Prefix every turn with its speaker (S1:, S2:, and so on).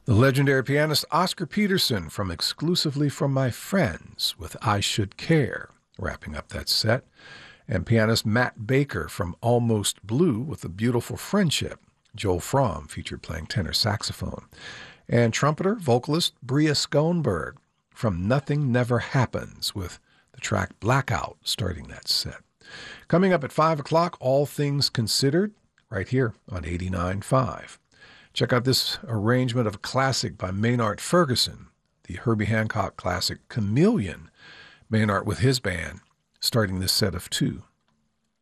S1: The legendary pianist Oscar Peterson from Exclusively from My Friends with I Should Care, wrapping up that set. And pianist Matt Baker from Almost Blue with A Beautiful Friendship. Joel Fromm featured playing tenor saxophone. And trumpeter, vocalist Bria Schoenberg from Nothing Never Happens with the track Blackout starting that set. Coming up at 5 o'clock, All Things Considered, right here on 89.5. Check out this arrangement of a classic by Maynard Ferguson, the Herbie Hancock classic Chameleon. Maynard with his band, starting this set of two.